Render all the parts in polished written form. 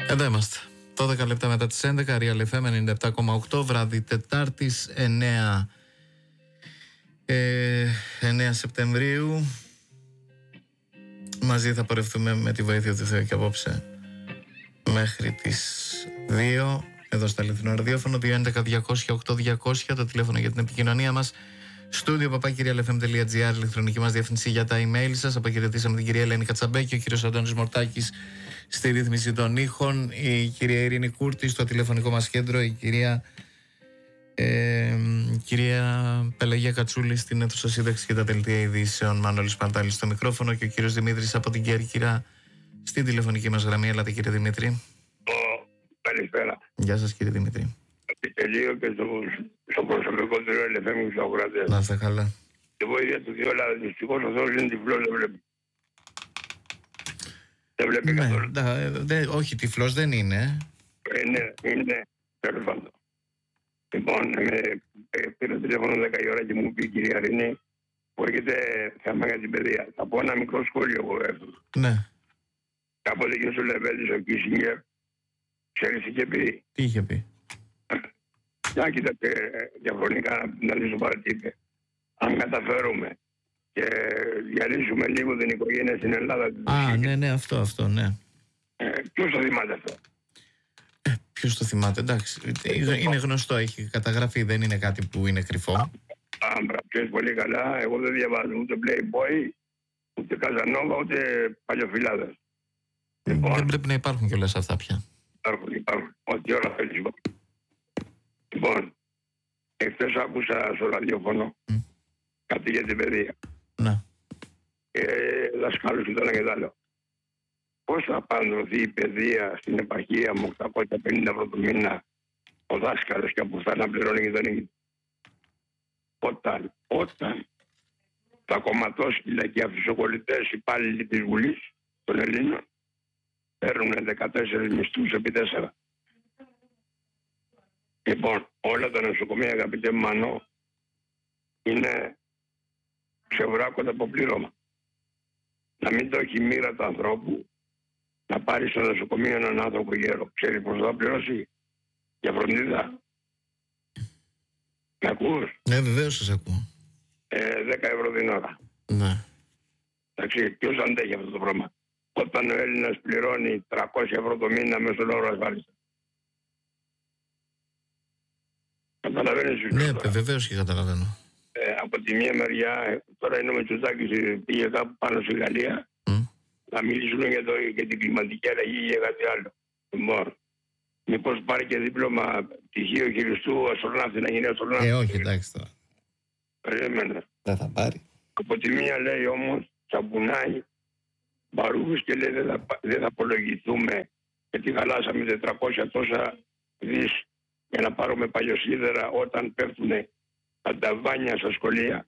Εδώ είμαστε. 12 λεπτά μετά τις 11, Real FM 97,8, βράδυ Τετάρτης 9 Σεπτεμβρίου. Μαζί θα πορευτούμε με τη βοήθεια του Θεού και απόψε μέχρι τις 2 εδώ στα αληθινό ραδιόφωνο. 211-200-8200 το τηλέφωνο για την επικοινωνία μας. Στούντιο papakirialfm.gr, ηλεκτρονική μας διεύθυνση για τα email σας. Αποχαιρετήσαμε την κυρία Ελένη Κατσαμπέκη, ο κύριος Αντώνης Μορτάκης στη ρύθμιση των ήχων, η κυρία Ειρήνη Κούρτη στο τηλεφωνικό μας κέντρο, η κυρία Πελαγία Κατσούλη στην αίθουσα σύνταξη και τα δελτία ειδήσεων, Μανώλης Παντάλης στο μικρόφωνο και ο κύριος Δημήτρης από την Κέρκυρα στην τηλεφωνική μας γραμμή. Ελάτε κύριε Δημήτρη. Καλησπέρα. Γεια σας κύριε Δημήτρη. Επιτελείο και στο προσωπικό του LFM και στους ακροατές. Να είστε καλά. Τη βοήθεια του Θεού, αλλά δυστυχώς ο Θεός είναι τυφλός, δεν βλέπει. Δεν βλέπει καθόλου. Όχι, τυφλός δεν είναι. Είναι τέλος πάντων. Λοιπόν, πήρα τηλέφωνο 10 η ώρα και μου είπε η κυρία Ρίνη που έχετε θέμα για την παιδεία. Θα πω ένα μικρό σχόλιο εγώ έφτω. Ναι. Κάποτε και στο Λεβέλης ο Κίσινγκερ, ξέρεις τι είχε πει. Τι είχε πει. Να κοίτατε διαφορετικά να λύσω παρατήρητε. Αν καταφέρουμε και διαλύσουμε λίγο την οικογένεια στην Ελλάδα. Ναι, αυτό, ναι. Ποιος το θυμάται αυτό. Ποιος το θυμάται, εντάξει. Είναι γνωστό, έχει καταγραφεί, δεν είναι κάτι που είναι κρυφό. Ξέρεις πολύ καλά, εγώ δεν διαβάζω ούτε Playboy, ούτε Καζανόβα, ούτε Παλιοφυλάδες. Δεν πρέπει να υπάρχουν κιόλας αυτά πια. Υπάρχουν. Ό,τι ώρα θέλεις. Λοιπόν, εχθές άκουσα στο ραδιόφωνο κάτι για την παιδεία. Ναι. Δασκάλους ήταν και τα λέω. Πώς θα πανδρωθεί η παιδεία στην επαρχία με 850 ευρώ το μήνα ο δάσκαλος και από αυτά να πληρώνει και τον ίδιο. Όταν τα κομματόσκυλα και αυτοσοκολλητές υπάλληλοι της Βουλής των Ελλήνων παίρνουν 14 μισθούς επί 4. Λοιπόν, όλα τα νοσοκομεία, αγαπητέ Μανώ, είναι ξεβράκοντα από πλήρωμα. Να μην το έχει μοίρα του ανθρώπου να πάρει στο νοσοκομείο έναν άνθρωπο γέρο. Ξέρει πώς θα πληρώσει για φροντίδα. Με ακούς? Ναι, βεβαίως σας ακούω. 10 ευρώ την ώρα. Ναι. Εντάξει, ποιος αντέχει αυτό το πράγμα. Όταν ο Έλληνας πληρώνει 300 ευρώ το μήνα μέσω όρο ασφάλιστα. Καταλαβαίνεις? Ναι, βεβαίως και καταλαβαίνω. Από τη μία μεριά, τώρα είναι ο Μητσοτάκης πήγε κάπου πάνω στη Γαλλία να μιλήσουν για την κλιματική αλλαγή και για κάτι άλλο. Λοιπόν, μήπως πάρει και δίπλωμα πτυχίο χειριστού αστροναύτη να γίνει αστροναύτη. Όχι, εντάξει τώρα. Περίμενε. Δεν θα πάρει. Από τη μία λέει όμως, τσαμπουνάει μπαρούχους και λέει δεν θα απολογηθούμε γιατί χαλάσαμε 400 τόσα δις για να πάρουμε παλιοσίδερα όταν πέφτουν τα ταβάνια στα σχολεία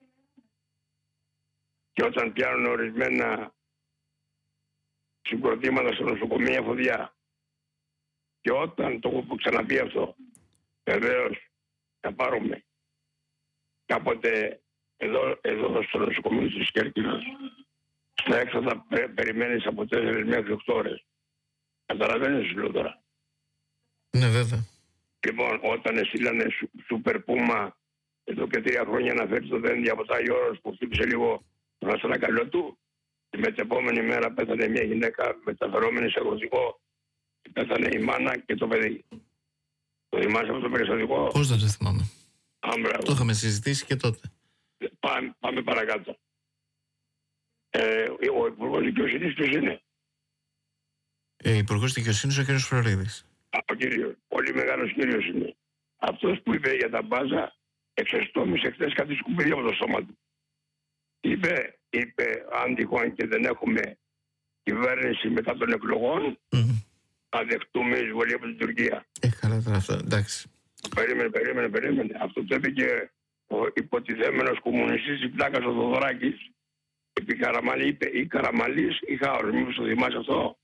και όταν πιάνουν ορισμένα συγκροτήματα στα νοσοκομεία φωτιά. Και όταν το έχω ξαναπεί αυτό, βεβαίως θα πάρουμε κάποτε εδώ στο νοσοκομείο της Κέρκυρας στα έξοδα περιμένεις από 4 μέχρι 8 ώρες. Καταλαβαίνεις λέω τώρα. Ναι, βέβαια. Λοιπόν, όταν στείλανε Σούπερ Πούμα εδώ και 3 χρόνια να φέρει το δένδια από τα Ιώρος που χτύπησε λίγο τον αστρακαλό του και με την επόμενη μέρα πέθανε μια γυναίκα μεταφερόμενη σε αγροτικό και πέθανε η μάνα και το παιδί. Το θυμάσαι αυτό το περιστατικό? Πώς δεν το θυμάμαι. Άμπρα. Το είχαμε συζητήσει και τότε. Πάμε παρακάτω. Ο Υπουργός Δικαιοσύνης ποιος είναι? Υπουργός Δικαιοσύνης ο κ. Φλωρίδης. Ο κύριος, πολύ μεγάλος κύριος είναι. Αυτός που είπε για τα μπάζα εξεστόμησε χθες κάτι σκουπίδια από το στόμα του. Είπε αν τυχόν και δεν έχουμε κυβέρνηση μετά των εκλογών θα δεχτούμε εισβολή από την Τουρκία. Καλά τώρα αυτό, εντάξει. Περίμενε. Αυτό το είπε και ο υποτιθέμενος κομμουνιστής η πλάκα ο Θοδωράκης. Επί Καραμαλή είπε ή Καραμαλής ή Χάος. Μήπως το θυμάσαι αυτό?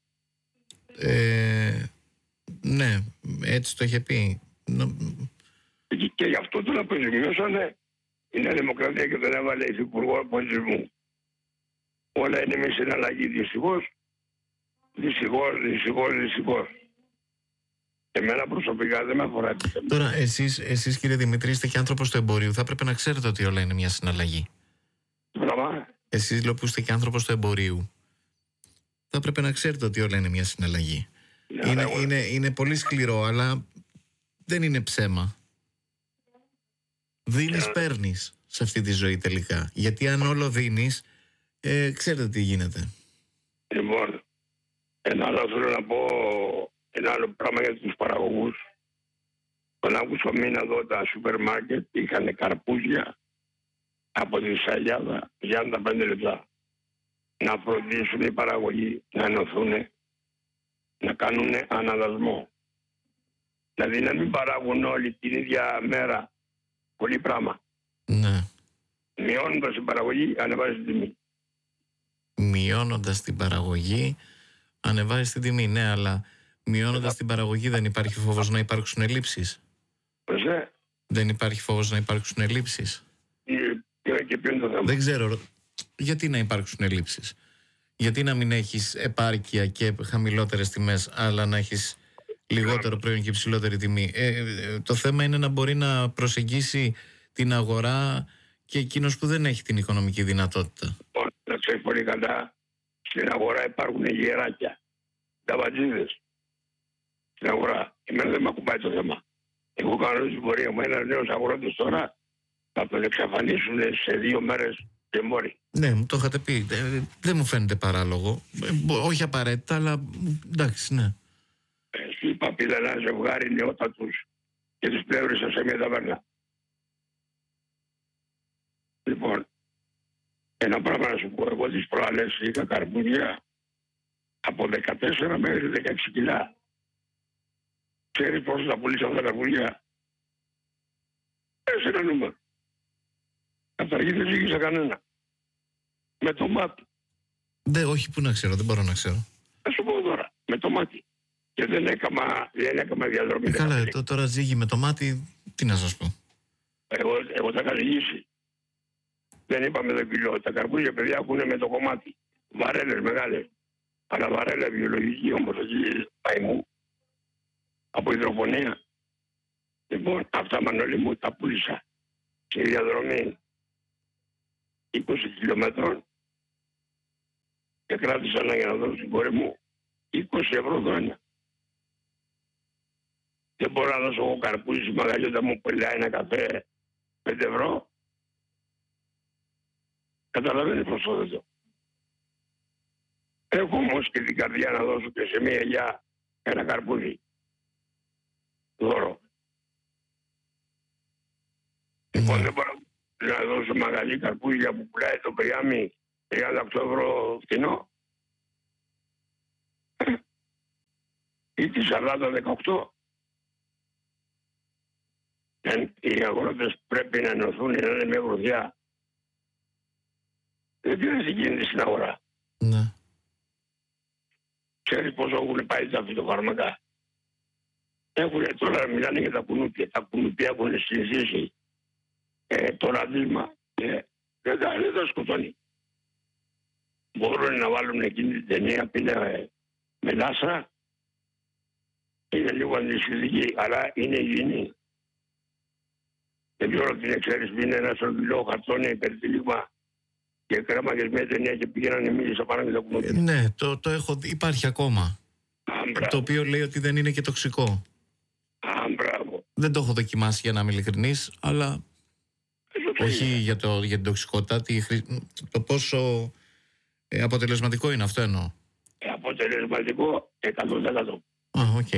Ναι, έτσι το είχε πει. Και γι' αυτό τον αποζημιώσανε η Νέα Δημοκρατία και τον έβαλε υφυπουργό πολιτισμού. Όλα είναι με συναλλαγή. Δυστυχώς. Εμένα προσωπικά δεν με αφορά. Τώρα, εσείς κύριε Δημήτρη, είστε και άνθρωπος του εμπορίου. Θα έπρεπε να ξέρετε ότι όλα είναι μια συναλλαγή. Πράγμα. Εσείς λέω που είστε και άνθρωπος του εμπορίου, θα έπρεπε να ξέρετε ότι όλα είναι μια συναλλαγή. Είναι πολύ σκληρό, αλλά δεν είναι ψέμα. Δίνεις, παίρνεις σε αυτή τη ζωή τελικά. Γιατί αν όλο δίνεις, ξέρετε τι γίνεται. Λοιπόν, ένα άλλο θέλω να πω, ένα άλλο πράγμα για τους παραγωγούς. Τον Αύγουστο μήνα εδώ τα σούπερ μάρκετ είχαν καρπούζια από τη Σαγιάδα 45 λεπτά. Να φροντίσουν οι παραγωγοί να ενωθούν, να κάνουν αναδασμό. Δηλαδή να μην παράγουν όλοι την ίδια μέρα πολύ πράγμα. Ναι. Μειώνοντας την παραγωγή, ανεβάζει την τιμή. Μειώνοντας την παραγωγή, ανεβάζει την τιμή. Ναι, αλλά μειώνοντας την παραγωγή δεν υπάρχει φόβος να υπάρξουν ελλείψεις. Δεν υπάρχει φόβος να υπάρξουν ελλείψεις. Και ποιο είναι το θέμα? Δεν ξέρω. Γιατί να υπάρξουν ελλείψεις? Γιατί να μην έχεις επάρκεια και χαμηλότερες τιμές, αλλά να έχεις λιγότερο προϊόν και υψηλότερη τιμή? Το θέμα είναι να μπορεί να προσεγγίσει την αγορά και εκείνος που δεν έχει την οικονομική δυνατότητα. Να ξέρεις πολύ καλά, στην αγορά υπάρχουν γεράκια, ταβατζίδες. Στην αγορά. Εμένα δεν με ακουμπάει το θέμα. Εγώ κάνω την πορεία μου. Ένας νέος αγρότης τώρα θα τον εξαφανίσουν σε 2 μέρες και μόρι. Ναι, μου το είχατε πει. Δεν μου φαίνεται παράλογο. Όχι απαραίτητα, αλλά εντάξει, ναι. Σου είπα, πήρα ένα ζευγάρι νεότατους και τους πλεύρισα σε μια ταβέρνα. Λοιπόν, ένα πράγμα να σου πω. Εγώ τις προάλλες είχα καρπούζια από 14 μέχρι 16 κιλά. Ξέρεις πόσο θα πουλήσω αυτά τα καρπούζια? Ένα νούμερο. Καταρχήν δεν ζήγησα κανένα. Με το μάτι. Όχι, πού να ξέρω, δεν μπορώ να ξέρω. Θα σου πω τώρα, με το μάτι. Και δεν έκαμα διαδρομή. Καλά, τώρα ζύγει με το μάτι, τι να σας πω. Εγώ τα είχα ζυγίσει. Δεν είπαμε το κιλό. Τα καρπούζια, παιδιά, έχουν με το κομμάτι. Βαρέλες μεγάλες. Αλλά βαρέλα βιολογική όμως, εκεί παϊμού. Από υδροφωνία. Λοιπόν, αυτά Μανώλη μου τα πούλησα σε διαδρομή 20 χιλιόμετρων και κράτησα για να δώσω στην κόρη μου 20 ευρώ δόνια. Δεν μπορώ να δώσω εγώ καρπούζι στη μαγαζιώτα μου που πουλάει ένα καφέ 5 ευρώ. Καταλαβαίνει πως το δω. Έχω όμως και την καρδιά να δώσω και σε μία για ένα καρπούζι. Δώρο. Λοιπόν, δεν μπορώ να δώσω μαγαζί καρπούζια που πουλάει το πριάμι 38 ευρώ φτηνό. Ή τη σαλάτα 18. Οι αγρότες πρέπει να ενωθούν, να είναι μια γροθιά. Δεν ξέρεις τι γίνεται στην αγορά. Ναι. Ξέρεις πόσο έχουν πάει τα φυτοφάρμακα? Τώρα μιλάνε για τα κουνούπια. Τα κουνούπια έχουν συνηθίσει το ραντίσμα και δεν τα σκοτώνει. Μπορούν να βάλουν εκείνη την ταινία που είναι με λάσρα. Είναι λίγο αντισυλλογική, αλλά είναι υγιεινή. Δεν ξέρω τι ξέρεις, είναι ένα σορβιλό χαρτόνι υπερτυλίγμα και κρέμαγες μια ταινία και πήγαιναν μίλησα πάνω με τα κουνούπια. Ναι, το έχω δει. Υπάρχει ακόμα. Το οποίο λέει ότι δεν είναι και τοξικό. Μπράβο. Δεν το έχω δοκιμάσει για να είμαι ειλικρινής, αλλά όχι για την τοξικότητα, το πόσο αποτελεσματικό είναι, αυτό εννοώ. Αποτελεσματικό 100%. Οκ.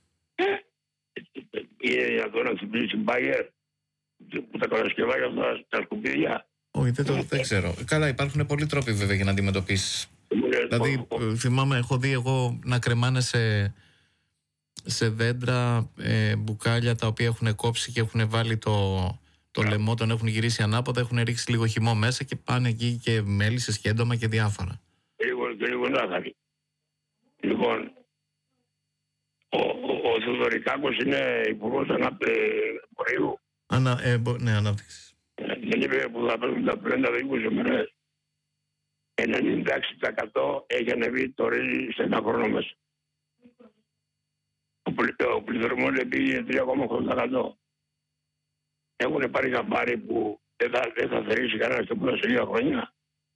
Είναι δυνατόν να συμπλήσει μπάγερ που τα κατασκευάζει αυτά τα σκουπίδια? Όχι, δεν ξέρω. Καλά, υπάρχουν πολλοί τρόποι βέβαια για να αντιμετωπίσεις. Δηλαδή, θυμάμαι, έχω δει εγώ να κρεμάνε σε δέντρα μπουκάλια τα οποία έχουν κόψει και έχουν βάλει το λαιμό, τον έχουν γυρίσει ανάποδα, έχουν ρίξει λίγο χυμό μέσα και πάνε εκεί και μέλισσες και έντομα και διάφορα. Λίγο ζάχαρη. Λοιπόν, ο Θοδωρικάκος είναι υπουργός εμπορίου. Ναι, ανάπτυξης. Δεν είπε που θα παίρνουν τα 50-20 μέρες. 96% έχει ανεβεί το ρύζι σε ένα χρόνο μέσα. ο πληθωρισμός πήγε 3,8%. Έχουν πάρει χαμπάρι που δεν θα θερήσει κανένα στο πρώτο σε λίγα χρόνια.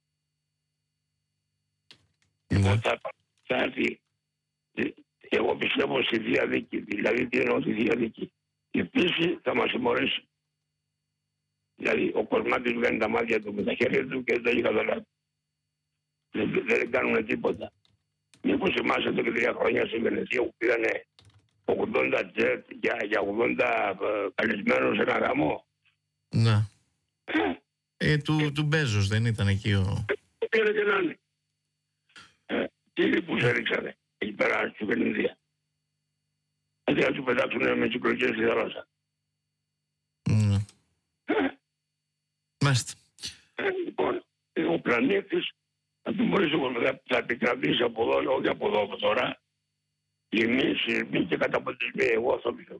Θα έρθει. Εγώ πιστεύω στη διαδίκη. Δηλαδή, τι εννοώ τη διαδίκη. Η πίστη θα μας συμμορήσει. Δηλαδή, ο Κοσμάτης βγαίνει τα μάτια του με τα χέρια του και δεν το έχει καταλάβει. Δεν κάνουν τίποτα. Μήπως θυμάσαι και 3 χρόνια στη Βενετία που πήγανε 80 τζετ για 80 καλεσμένους σε ένα γαμό. Ναι. Του Μπέζος δεν ήταν εκεί ο... Πήρε και να είναι. Τι λοιπόν έριξανε εκεί πέρα στη Βενετία. Έτσι να του πετάξουν με τσικλοκές στη θάλασσα. Ναι. Μάλιστα. Λοιπόν, ο πλανήτης θα του μπορείς θα επικρατήσει από εδώ, όχι από εδώ από τώρα. Λοιμοί, σειρμοί και καταποντισμοί. Εγώ αυτό πιστεύω.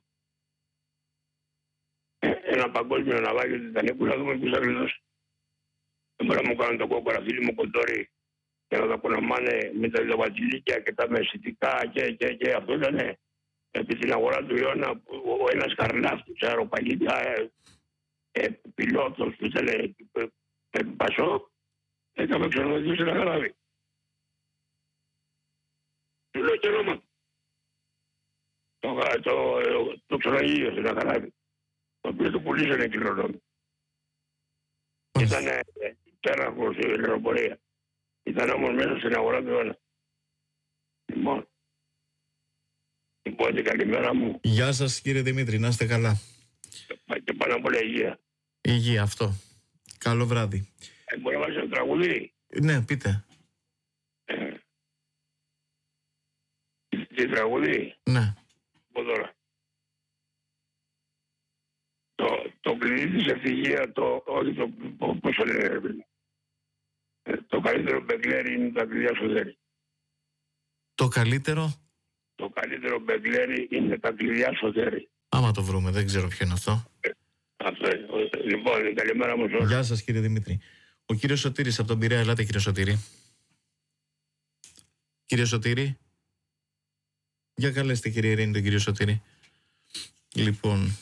Ένα παγκόσμιο ναυάγιο του Τιτανικού να δούμε ποιος θα γλιτώσει. Δεν μπορεί να μου κάνουν το κόκορα φίλοι μου κοντόρι και να τα κονομάνε με τα λεβατζιλίκια και τα μεσητικά και αυτό ήταν επί την αγορά του Ιώνα που ο ένας καρνάφτης αεροπαγίδια πιλότος που ήταν Πασό έκαμε ξενοδοχείο σε ένα καράβι. Του λέω και όνομα. Το ξενοδοχείο σε ένα καράβι. Το οποίο το πουλήσανε κληρονόμοι. Ήταν πέραχος η αεροπορία. Ήταν όμως μέσα στην αγορά του Ιώνα. Λοιπόν, καλημέρα μου. Γεια σας κύριε Δημήτρη, να είστε καλά. Και πάνω απ' όλα υγεία. Υγεία, αυτό. Καλό βράδυ. Μπορεί να βάζει ένα τραγουδί. Ναι, πείτε. Τι τραγουδί. Ναι. Από τώρα. Το κλειδί της ευτυχίας, όχι το πώς το λένε. Το καλύτερο μπεγκλέρι είναι τα κλειδιά στο δέρι. Το καλύτερο. Το καλύτερο μπεγκλέρι είναι τα κλειδιά στο δέρι. Άμα το βρούμε, δεν ξέρω ποιο είναι αυτό. Αυτό είναι. Λοιπόν, καλημέρα μου. Γεια σας κύριε Δημήτρη. Ο κύριος Σωτήρης από τον Πειραιά, ελάτε κύριε Σωτήρη. Κύριε Σωτήρη. Για καλέστε κύριε Ειρήνη τον κύριο Σωτήρη. Λοιπόν.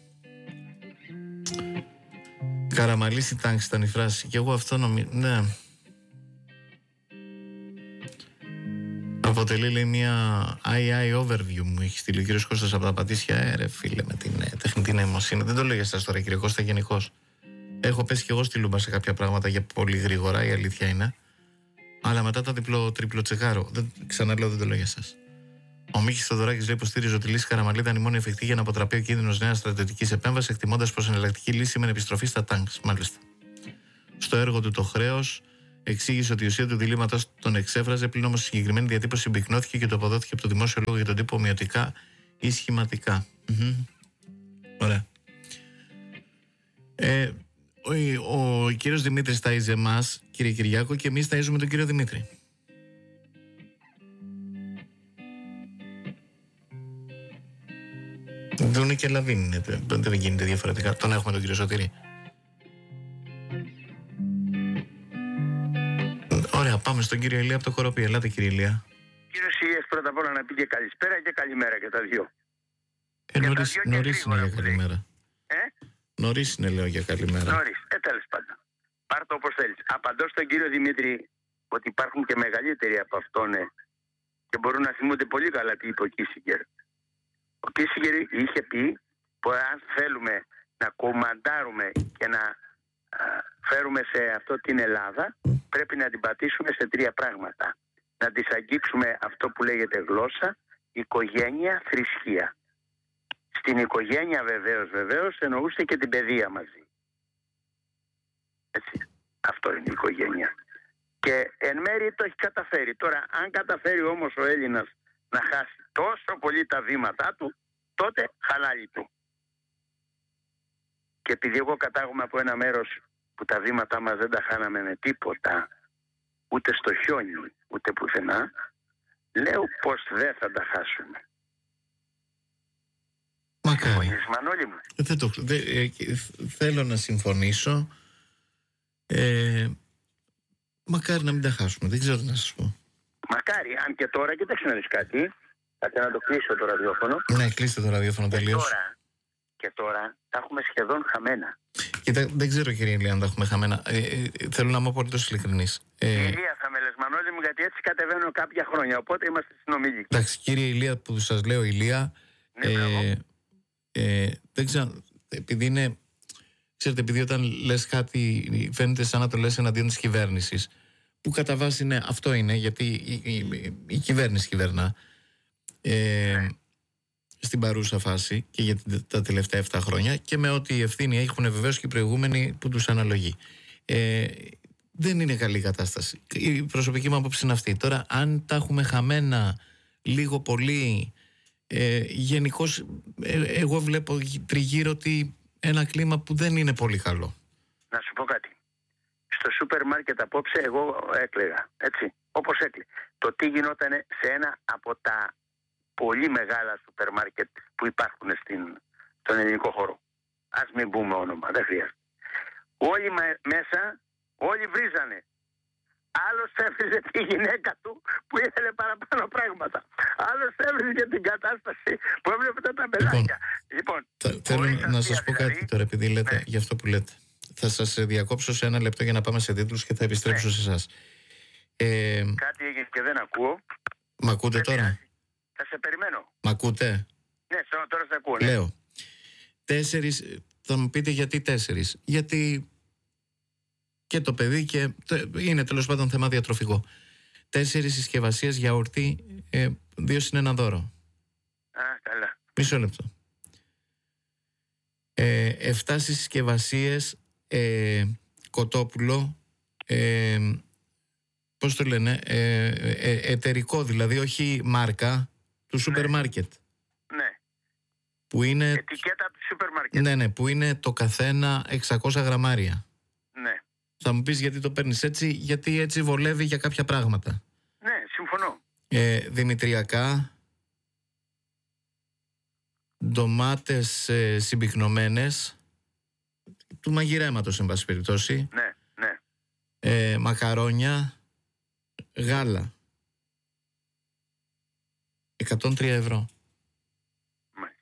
Καραμαλής τάγκ ήταν η φράση. Και εγώ αυτό νομίζω. Ναι. Αποτελεί λέει μια AI overview μου έχει στείλει ο κύριος Κώστας από τα Πατήσια. Ρε φίλε με την τεχνητή νοημοσύνη. Δεν το λέω για εσάς τώρα κύριε Κώστα γενικώς. Έχω πέσει και εγώ στη λούμπα σε κάποια πράγματα για πολύ γρήγορα, η αλήθεια είναι. Αλλά μετά τα τρίπλο τσεκάρω. Ξαναλέω, δεν το λέω για εσάς. Ο Μίχης Θοδωράκης λέει: υποστήριζε ότι η λύση Καραμαλή ήταν η μόνη εφικτή για να αποτραπεί ο κίνδυνος νέας στρατιωτικής επέμβασης, εκτιμώντας πως εναλλακτική λύση με επιστροφή στα τάγκ. Μάλιστα. Στο έργο του το χρέος εξήγησε ότι η ουσία του διλήμματος τον εξέφραζε, πλην όμως η συγκεκριμένη διατύπωση συμπυκνώθηκε και το αποδόθηκε από το δημόσιο λόγο για τον τύπο ομοιωτικά ή σχηματικά. Ωραία. Ο κύριος Δημήτρης ταΐζε εμάς, κύριε Κυριάκο, και εμείς ταΐζουμε τον κύριο Δημήτρη. Δούνε και Λαβίν, δεν γίνεται διαφορετικά. Τον έχουμε τον κύριο Σωτήρη. Ωραία, πάμε στον κύριο Ηλία από το Κοροπή. Ελάτε κύριε Ηλία. Κύριος Ηλίας, πρώτα απ' όλα να πει και καλησπέρα και καλημέρα και τα δυο. Νωρίς είναι για καλημέρα. Νωρίς είναι λέω για καλημέρα. Νωρίς, τέλος πάντων. Πάρ' το όπως θέλεις. Απαντώ στον κύριο Δημήτρη ότι υπάρχουν και μεγαλύτεροι από αυτόν και μπορούν να θυμούνται πολύ καλά τι είπε ο Κίσιγκερ. Ο Κίσιγκερ είχε πει πως αν θέλουμε να κομμαντάρουμε και να φέρουμε σε αυτό την Ελλάδα, πρέπει να την πατήσουμε σε 3 πράγματα. Να της αγγίξουμε αυτό που λέγεται γλώσσα, οικογένεια, θρησκεία. Στην οικογένεια βεβαίως εννοούσε και την παιδεία μαζί. Έτσι. Αυτό είναι η οικογένεια. Και εν μέρει το έχει καταφέρει. Τώρα αν καταφέρει όμως ο Έλληνας να χάσει τόσο πολύ τα βήματά του, τότε χαλάλι του. Και επειδή εγώ κατάγομαι από ένα μέρος που τα βήματά μας δεν τα χάναμε με τίποτα, ούτε στο χιόνι, ούτε πουθενά, λέω πως δεν θα τα χάσουμε. Μακάρι. Μανώλη μου. Θέλω να συμφωνήσω. Μακάρι να μην τα χάσουμε. Δεν ξέρω τι να σας πω. Μακάρι, αν και τώρα, κοίταξε να δεις κάτι. Κάτσε να το κλείσω το ραδιόφωνο. Ναι, κλείστε το ραδιόφωνο τελείως. Και τώρα τα έχουμε σχεδόν χαμένα. Κοίτα, δεν ξέρω, κύριε Ηλία, αν τα έχουμε χαμένα. Θέλω να είμαι απολύτως ειλικρινής. Ηλία, θα με λες, Μανώλη μου, γιατί έτσι κατεβαίνω κάποια χρόνια. Οπότε είμαστε συνομιλοί. Εντάξει, κύριε Ηλία, που σας λέω Ηλία, δεν ξέρω, επειδή είναι. Ξέρετε, επειδή όταν λες κάτι φαίνεται σαν να το λες εναντίον της κυβέρνησης, που κατά βάση είναι, αυτό είναι, γιατί η κυβέρνηση κυβερνά στην παρούσα φάση και για τα τελευταία 7 χρόνια, και με ό,τι ευθύνη έχουν βεβαίως και οι προηγούμενοι που τους αναλογεί. Δεν είναι καλή κατάσταση. Η προσωπική μου άποψη είναι αυτή. Τώρα, αν τα έχουμε χαμένα λίγο πολύ, γενικώς εγώ βλέπω τριγύρω ότι ένα κλίμα που δεν είναι πολύ καλό. Να σου πω κάτι. Στο σούπερ μάρκετ απόψε εγώ έκλαιγα, έτσι, όπως έκλαιγα. Το τι γινόταν σε ένα από τα πολύ μεγάλα σούπερ μάρκετ που υπάρχουν στον ελληνικό χώρο. Ας μην πούμε όνομα, δεν χρειάζεται. Όλοι μέσα, όλοι βρίζανε. Άλλος έβριζε τη γυναίκα του που ήθελε παραπάνω πράγματα. Άλλος έβριζε την κατάσταση που έβλεπε τα ταμπελάκια. Λοιπόν, θέλω να σας πω κάτι τώρα, επειδή λέτε για αυτό που λέτε. Θα σας διακόψω σε 1 λεπτό για να πάμε σε τίτλους και θα επιστρέψω σε εσάς. Κάτι έγινε και δεν ακούω. Μ' ακούτε τώρα? Θα σε περιμένω. Μ' ακούτε? Ναι, τώρα σε ακούω. Ναι. Λέω 4, θα μου πείτε γιατί 4. Γιατί και το παιδί και είναι τέλος πάντων θέμα διατροφικό. 4 συσκευασίες γιαουρτί, 2 συν 1 δώρο. Α, καλά. Μισό λεπτό. 7 συσκευασίες κοτόπουλο, πώς το λένε, εταιρικό, δηλαδή όχι μάρκα του σούπερ μάρκετ. Ναι. Που είναι ετικέτα του σούπερ μάρκετ. Ναι, που είναι το καθένα 600 γραμμάρια. Ναι. Θα μου πεις γιατί το παίρνεις έτσι? Γιατί έτσι βολεύει για κάποια πράγματα. Ναι, συμφωνώ. Δημητριακά, ντομάτες συμπυκνωμένες, του μαγειρέματος εν πάση περιπτώσει. Ναι, ναι. Μακαρόνια, γάλα. 103 ευρώ. Μάλιστα.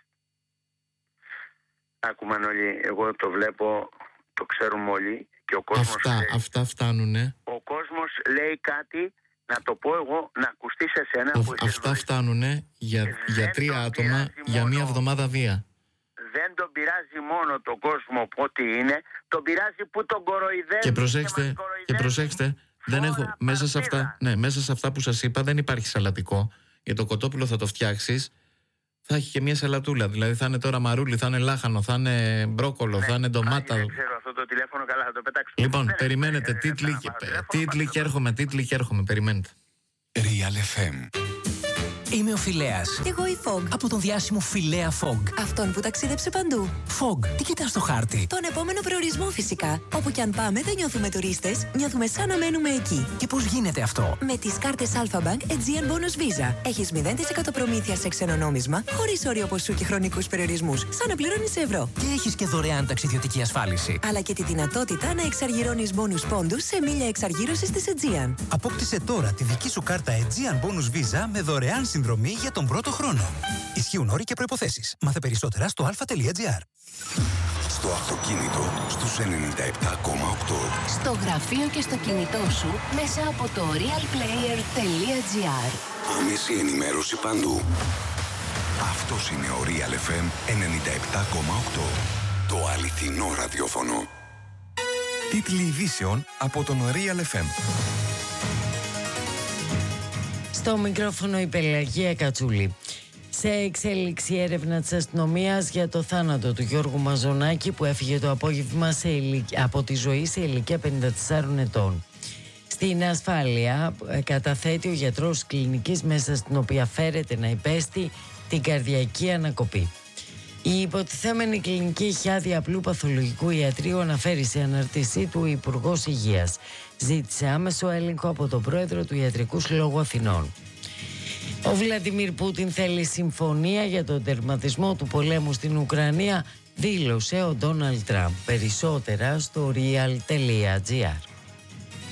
Άκου Μανώλη, εγώ το βλέπω, το ξέρουμε όλοι και ο κόσμος αυτά φτάνουνε. Ο κόσμος λέει κάτι, να το πω εγώ, να ακουστεί σε σένα. Αυτά φτάνουνε για 3 άτομα για 1 εβδομάδα βία. Δεν τον πειράζει μόνο τον κόσμο που ό,τι είναι, τον πειράζει που τον κοροϊδεύει. Και προσέξτε, δεν έχω, μέσα σε αυτά που σας είπα δεν υπάρχει σαλατικό. Για το κοτόπουλο θα το φτιάξεις, θα έχει και μια σαλατούλα. Δηλαδή θα είναι τώρα μαρούλι, θα είναι λάχανο, θα είναι μπρόκολο, θα είναι ντομάτα. Δεν ξέρω αυτό το τηλέφωνο, καλά θα το πετάξω. Λοιπόν, περιμένετε, τίτλοι και έρχομαι, περιμένετε. Real FM. Είμαι ο Φιλέας. Εγώ η Fog. Από τον διάσημο Φιλέα Fog. Αυτόν που ταξίδεψε παντού. Fog, τι κοιτάς στο χάρτη? Τον επόμενο προορισμό φυσικά. Όπου κι αν πάμε δεν νιώθουμε τουρίστες, νιώθουμε σαν να μένουμε εκεί. Και πώς γίνεται αυτό? Με τις κάρτες Alpha Bank Aegean Bonus Visa. Έχεις 0% προμήθεια σε ξένο νόμισμα, χωρίς όριο ποσού και χρονικούς περιορισμούς, σαν να πληρώνεις σε ευρώ. Και έχεις και δωρεάν ταξιδιωτική ασφάλιση. Αλλά και τη δυνατότητα να εξαργυρώνεις bonus πόντους σε μίλια εξαργύρωσης της Aegean. Απόκτησε τώρα τη δική σου κάρτα Aegean Bonus Visa με δωρεάν συνδρομή για τον πρώτο χρόνο. Ισχύουν όροι και προϋποθέσεις. Μάθε περισσότερα στο alpha.gr. Στο αυτοκίνητο στους 97,8. Στο γραφείο και στο κινητό σου μέσα από το realplayer.gr. Άμεση ενημέρωση παντού. Αυτός είναι ο Real FM 97,8. Το αληθινό ραδιόφωνο. Τίτλοι ειδήσεων από τον Real FM. Στο μικρόφωνο η Πελαγία Κατσούλη. Σε εξέλιξη έρευνα της αστυνομίας για το θάνατο του Γιώργου Μαζονάκη που έφυγε το απόγευμα από τη ζωή σε ηλικία 54 ετών. Στην ασφάλεια καταθέτει ο γιατρός κλινικής μέσα στην οποία φέρεται να υπέστη την καρδιακή ανακοπή. Η υποτιθέμενη κλινική έχει άδεια απλού παθολογικού ιατρίου, αναφέρει σε αναρτησή του Υπουργός Υγείας. Ζήτησε άμεσο έλεγχο από τον πρόεδρο του Ιατρικού Συλλόγου Αθηνών. Ο Βλαντιμίρ Πούτιν θέλει συμφωνία για τον τερματισμό του πολέμου στην Ουκρανία, δήλωσε ο Ντόναλντ Τραμπ. Περισσότερα στο real.gr.